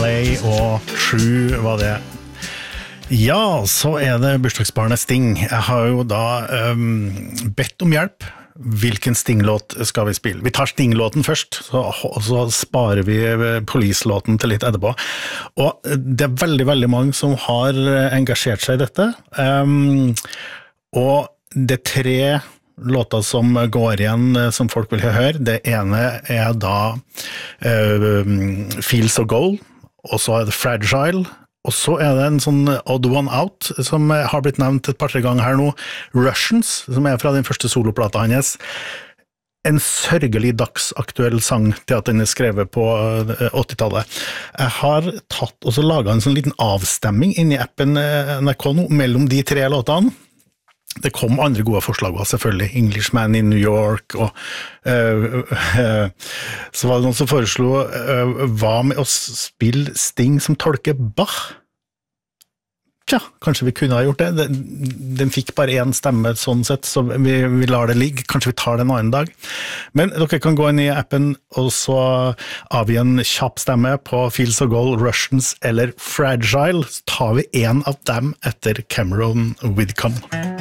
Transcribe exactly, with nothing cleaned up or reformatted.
Play og True var det. Ja, så er det bursdagsbarnet Sting. Jeg har jo da um, bedt om hjelp. Hvilken Sting-låt skal vi spille? Vi tar Sting-låten først, så, så sparer vi Police-låten til litt etterpå. Og det er veldig, veldig mange som har engasjert seg i dette. Um, og det er tre låter som går igjen, som folk vil høre. Det ene er da uh, Feel So Gold, og så er det Fragile, og så er det en sånn Odd One Out, som har blitt nevnt et par-tre ganger her nå, Russians, som er fra den første soloplata hans. En sørgelig dagsaktuell sang til at den er skrevet på åttitallet. Jeg har tatt og så laget en sånn liten avstemming inn i appen N R K nå, mellom de tre låtene. Det kom andre gode forslag også, selvfølgelig. Englishman in New York, og uh, uh, så var det noen som foreslo uh, hva med å spille Sting som tolker Bach? Tja, kanskje vi kunne ha gjort det. Den, den fikk bare en stemme sånn sett, så vi, vi lar det ligge. Kanskje vi tar det en annen dag. Men dere kan gå inn i appen og så avgi en kjapp stemme på Feel So Gold, Russians eller Fragile. Så tar vi en av dem etter Cameron Whitcomb.